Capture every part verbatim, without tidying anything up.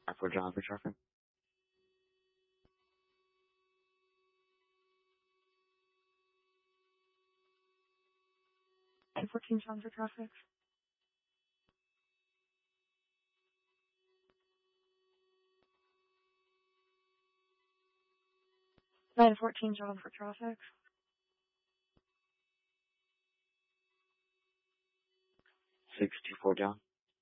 For John for traffic. ten fourteen John for traffic. nine fourteen John for traffic. six two four John.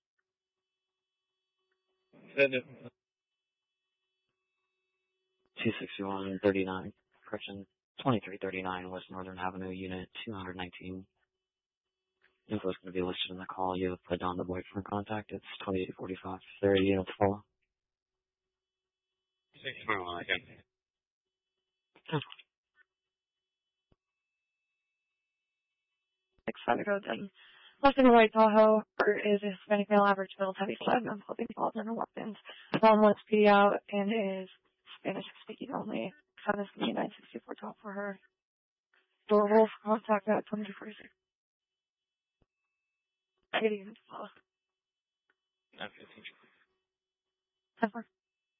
two sixty-one thirty-nine. Correction. twenty-three thirty-nine West Northern Avenue, Unit two nineteen. Info is going to be listed in the call. You have put down the void for contact. It's twenty-eight forty-five. There are units follow. six twenty-one again. Six five road then. Left and right Tahoe is a Hispanic male, average build, heavy sled, no clothing, falls, and no weapons. Mom lets P D out and is Spanish speaking only. Son is nine sixty-four top for her. Door wolf contact at twenty-two forty-six. eighty units follow. ten four.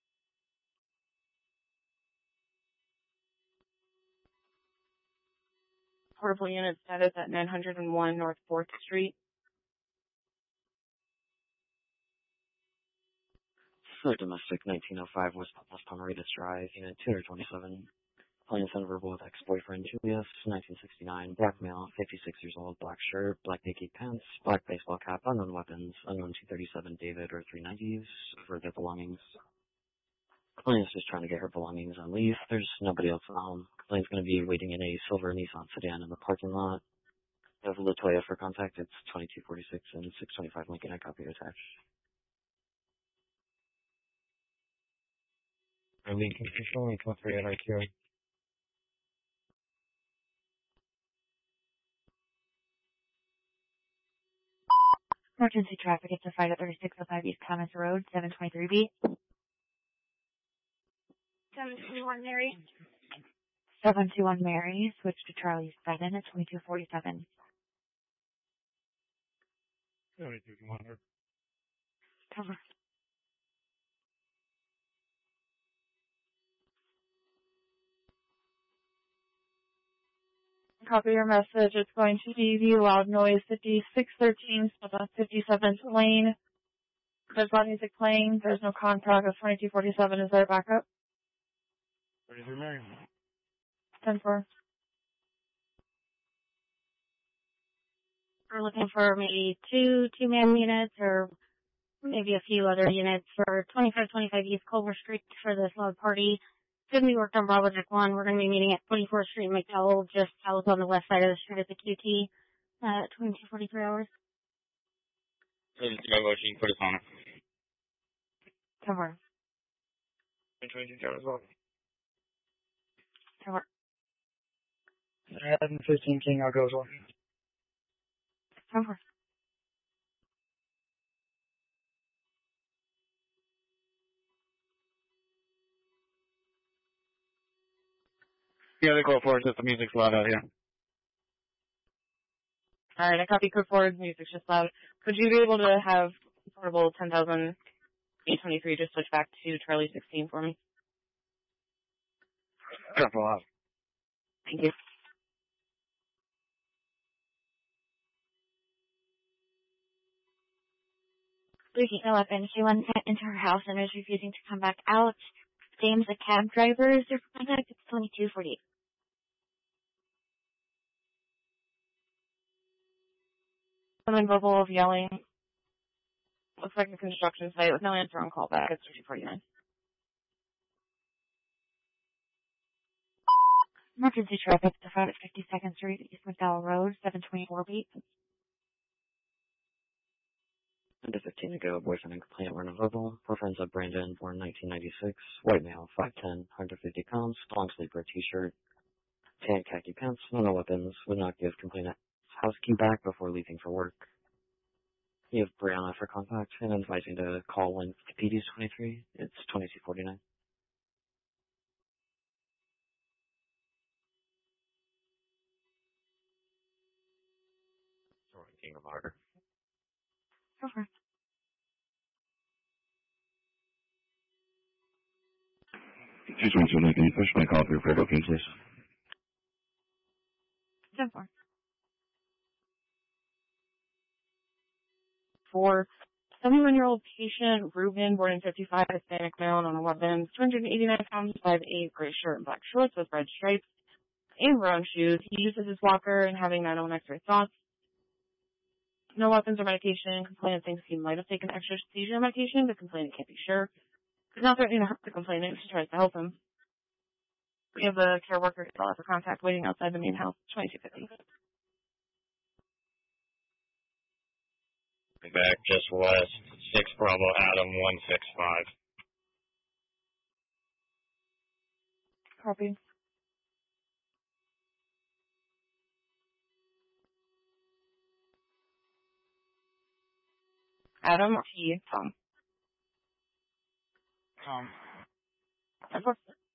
Portable unit status at nine oh one North fourth Street. For domestic nineteen oh five West West Palmeritas Drive, Unit two twenty-seven. Plain sent verbal with ex-boyfriend Julius, nineteen sixty-nine, black male, fifty-six years old, black shirt, black Nike pants, black baseball cap, unknown weapons, unknown two thirty-seven David or three nineties for their belongings. Client's just trying to get her belongings on leave. There's nobody else at home. Client's going to be waiting in a silver Nissan sedan in the parking lot. We have Latoya for contact. It's twenty-two forty-six and six twenty-five Lincoln. I copy attached. Lincoln Control and twenty-three at I Q. Emergency traffic, it's a five at thirty-six oh five East Thomas Road, seven twenty-three B. seven twenty-one Mary. seven two one Mary, switch to Charlie seven at twenty-two forty-seven. seventy-two one hundred. Cover. Copy your message. It's going to D V loud noise fifty-six thirteen, fifty-seventh lane. There's loud music playing. There's no contact of twenty-two forty-seven. Is there backup? thirty-three Mary. ten four. We're looking for maybe two two-man units or maybe a few other units for twenty-five twenty-five East Culver Street for this loud party. It's going to be worked on Bravo Jack one. We're going to be meeting at twenty-fourth Street McDowell, just south on the west side of the street at the Q T uh, at twenty-two forty-three hours. So just go go, you can put us on it. Cover. twenty-two as well. Cover. Adam fifteen King, I'll go as well. Cover. Yeah, they go for it, just the music's loud out here. Alright, I copy code forward, music's just loud. Could you be able to have portable ten thousand eight twenty-three just switch back to Charlie sixteen for me? Careful out. Thank you. Looking at weapon, she went into her house and is refusing to come back out. James, the cab driver, is there for contact? It's twenty-two forty. Someone verbal of yelling. Looks like a construction site with no answer on call back. It's thirty forty-nine. Emergency traffic, the five at fifty-second Street, East McDowell Road, seven twenty-four B. ten to fifteen ago, boyfriend and complainant were nonverbal. Boyfriend's of Brandon, born nineteen ninety-six, white male, five ten, one hundred fifty pounds, long sleeper t-shirt, tan khaki pants, no weapons, would not give complainant house key back before leaving for work. You have Brianna for contact and advising to call when P D's twenty-three. It's twenty-two forty-nine. Sorry, King of Harder. Cover. two twenty-two Lincoln, you push my call through for booking, please. ten four. For seventy-one-year-old patient, Ruben, born in fifty-five, Hispanic male, on weapons, two hundred eighty-nine pounds, five eight, gray shirt and black shorts with red stripes and brown shoes. He uses his walker and having nine oh one X-ray thoughts. No weapons or medication. Complainant thinks he might have taken extra seizure medication. The complainant can't be sure. He's not threatening to hurt the complainant. She tries to help him. We have a care worker for contact waiting outside the main house, twenty-two fifty. Back just west, six Bravo Adam one six five. Copy. Adam T. Tom. Tom. ten four.